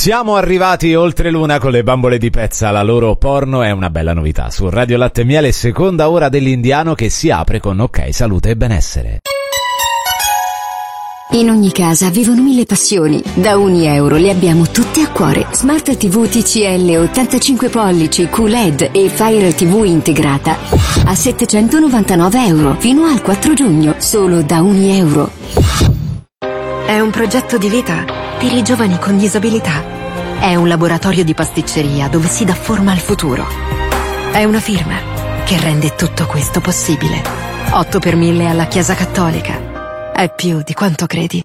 Siamo arrivati oltre l'una con le bambole di Pezza, la loro porno è una bella novità. Su Radio Latte e Miele, seconda ora dell'Indiano che si apre con Ok Salute e Benessere. In ogni casa vivono 1000 passioni. Da €1 le abbiamo tutte a cuore. Smart TV TCL 85 pollici QLED e Fire TV integrata a €799 fino al 4 giugno, solo da €1. È un progetto di vita per i giovani con disabilità. È un laboratorio di pasticceria dove si dà forma al futuro. È una firma che rende tutto questo possibile. 8 per 1000 alla Chiesa Cattolica. È più di quanto credi.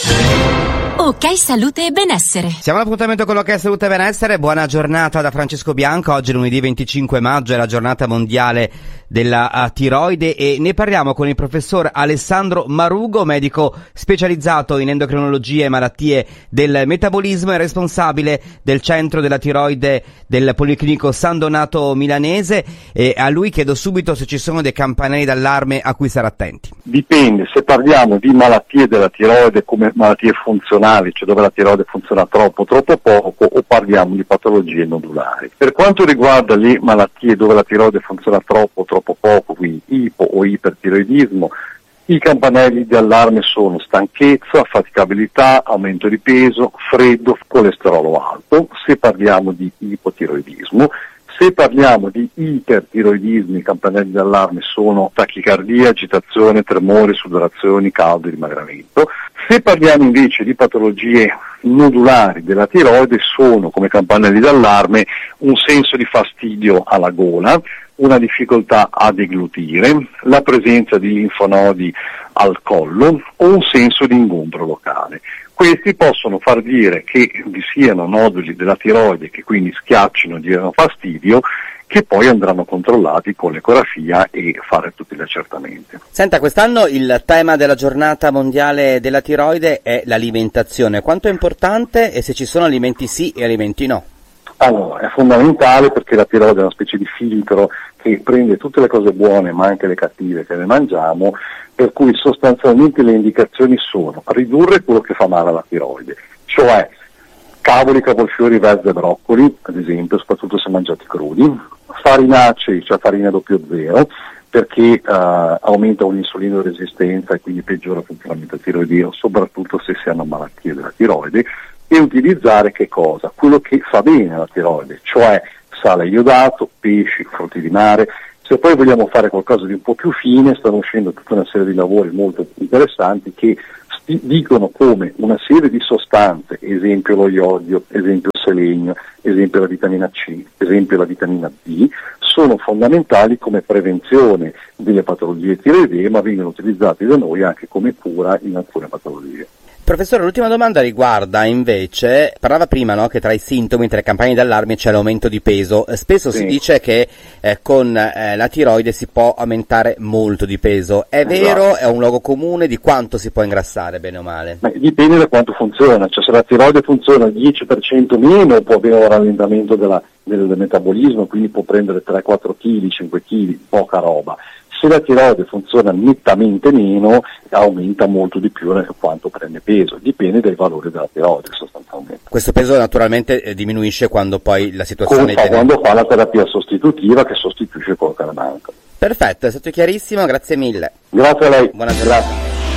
Ok Salute e Benessere. Siamo all'appuntamento con l'Ok Salute e Benessere. Buona giornata da Francesco Bianco. Oggi lunedì 25 maggio è la giornata mondiale della tiroide e ne parliamo con il professor Alessandro Marugo, medico specializzato in endocrinologia e malattie del metabolismo e responsabile del centro della tiroide del Policlinico San Donato Milanese, e a lui chiedo subito se ci sono dei campanelli d'allarme a cui stare attenti. Dipende, se parliamo di malattie della tiroide come malattie funzionali, cioè dove la tiroide funziona troppo poco, o parliamo di patologie nodulari. Per quanto riguarda le malattie dove la tiroide funziona troppo poco, quindi ipo o ipertiroidismo, i campanelli di allarme sono stanchezza, faticabilità, aumento di peso, freddo, colesterolo alto. Se parliamo di ipotiroidismo, se parliamo di ipertiroidismo, i campanelli di allarme sono tachicardia, agitazione, tremori, sudorazioni, caldo e dimagramento. Se parliamo invece di patologie nodulari della tiroide, sono come campanelli d'allarme un senso di fastidio alla gola, una difficoltà a deglutire, la presenza di linfonodi al collo o un senso di ingombro locale. Questi possono far dire che vi siano noduli della tiroide che quindi schiaccino, diano fastidio, che poi andranno controllati con l'ecografia e fare tutti gli accertamenti. Senta, quest'anno il tema della giornata mondiale della tiroide è l'alimentazione. Quanto è importante e se ci sono alimenti sì e alimenti no? Allora, è fondamentale perché la tiroide è una specie di filtro che prende tutte le cose buone ma anche le cattive che ne mangiamo, per cui sostanzialmente le indicazioni sono ridurre quello che fa male alla tiroide, cioè cavoli, cavolfiori, vezze e broccoli, ad esempio, soprattutto se mangiati crudi, farinacei, cioè farina 00, perché aumenta l'insulinoresistenza e quindi peggiora il funzionamento tiroideo, soprattutto se si hanno malattie della tiroide, e utilizzare che cosa? Quello che fa bene alla tiroide, cioè sale iodato, pesci, frutti di mare. Se poi vogliamo fare qualcosa di un po' più fine, stanno uscendo tutta una serie di lavori molto interessanti che dicono come una serie di sostanze, esempio lo iodio, esempio il selenio, esempio la vitamina C, esempio la vitamina D, sono fondamentali come prevenzione delle patologie tiroidee, ma vengono utilizzati da noi anche come cura in alcune patologie. Professore, l'ultima domanda riguarda invece, parlava prima, no, che tra i sintomi, tra i campanelli d'allarme c'è l'aumento di peso. Spesso si dice che con la tiroide si può aumentare molto di peso. È vero? È un luogo comune? Di quanto si può ingrassare, bene o male? Dipende da quanto funziona, cioè se la tiroide funziona il 10% meno può avere un rallentamento del metabolismo, quindi può prendere 3-4 kg, 5 kg, poca roba. Se la tiroide funziona nettamente meno, aumenta molto di più quanto prende peso, dipende dai valori della tiroide sostanzialmente. Questo peso naturalmente diminuisce quando poi la situazione quando fa la terapia sostitutiva che sostituisce quello che ne manca. Perfetto, è stato chiarissimo, grazie mille. Grazie a lei. Buona giornata.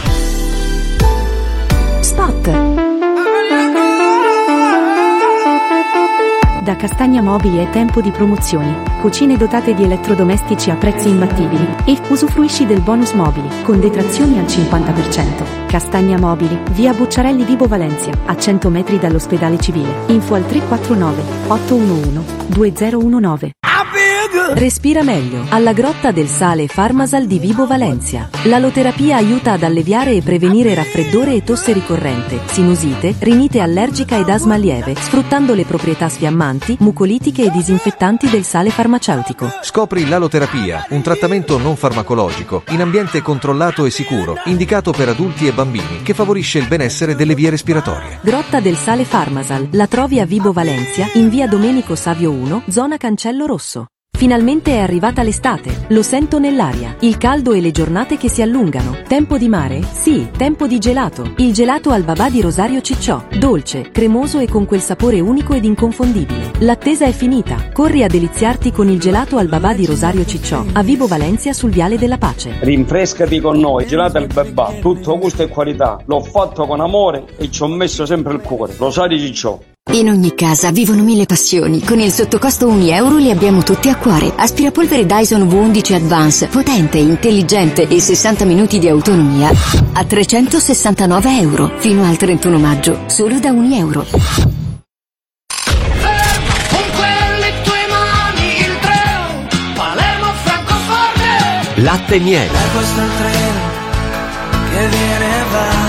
Spot. Da Castagna Mobili è tempo di promozioni. Cucine dotate di elettrodomestici a prezzi imbattibili e usufruisci del bonus mobili con detrazioni al 50%. Castagna Mobili, via Bucciarelli Vibo Valencia, a 100 metri dall'ospedale civile. Info al 349 811 2019. Respira meglio. Alla Grotta del Sale Farmasal di Vibo Valencia. L'aloterapia aiuta ad alleviare e prevenire raffreddore e tosse ricorrente, sinusite, rinite allergica ed asma lieve, sfruttando le proprietà sfiammanti, mucolitiche e disinfettanti del sale farmaceutico. Scopri l'aloterapia, un trattamento non farmacologico, in ambiente controllato e sicuro, indicato per adulti e bambini, che favorisce il benessere delle vie respiratorie. Grotta del Sale Farmasal. La trovi a Vibo Valencia, in via Domenico Savio 1, zona Cancello Rosso. Finalmente è arrivata l'estate, lo sento nell'aria, il caldo e le giornate che si allungano. Tempo di mare? Sì, tempo di gelato. Il gelato al babà di Rosario Cicciò, dolce, cremoso e con quel sapore unico ed inconfondibile. L'attesa è finita, corri a deliziarti con il gelato al babà di Rosario Cicciò, a Vibo Valencia sul Viale della Pace. Rinfrescati con noi, gelato al babà, tutto gusto e qualità. L'ho fatto con amore e ci ho messo sempre il cuore. Rosario Cicciò. In ogni casa vivono 1000 passioni. Con il sottocosto €1 li abbiamo tutti a cuore. Aspirapolvere Dyson V11 Advance, potente, intelligente e 60 minuti di autonomia a €369 fino al 31 maggio, solo da €1. Latte e miele. Questo è il treno che viene e va.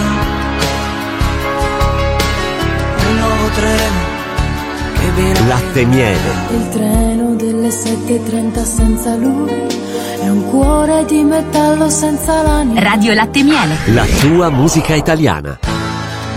Un nuovo treno che viene. Latte e miele. Il treno delle 7:30 senza lui è un cuore di metallo senza l'anima. Radio Latte e Miele. La tua musica italiana.